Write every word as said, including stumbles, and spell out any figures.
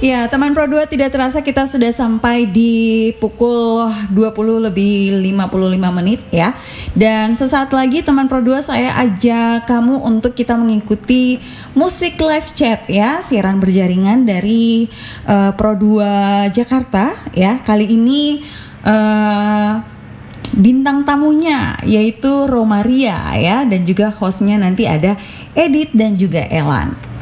Ya, teman Pro dua, tidak terasa kita sudah sampai di pukul dua puluh lebih lima puluh lima menit ya. Dan sesaat lagi teman Pro dua, saya ajak kamu untuk kita mengikuti musik live chat ya, siaran berjaringan dari uh, Pro dua Jakarta ya. Kali ini uh, bintang tamunya yaitu Romaria ya, dan juga hostnya nanti ada Edit dan juga Elan.